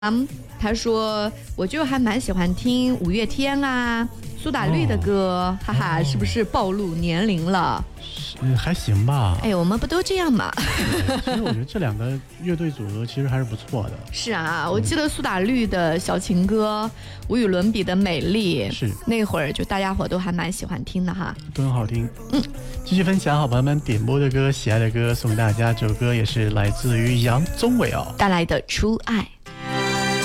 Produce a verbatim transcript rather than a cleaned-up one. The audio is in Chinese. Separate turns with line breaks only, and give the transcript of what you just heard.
嗯，他说我就还蛮喜欢听五月天啊、苏打绿的歌，哦、哈哈，哦、是不是暴露年龄了？
嗯，还行吧。
哎，我们不都这样吗？
其实我觉得这两个乐队组合其实还是不错的。
是啊，我记得苏打绿的小情歌，无与伦比的美丽，
是
那会儿就大家伙都还蛮喜欢听的哈，
都很好听。
嗯，
继续分享好朋友们点播的歌，喜爱的歌送给大家。这首歌也是来自于杨宗纬哦
带来的《初爱》。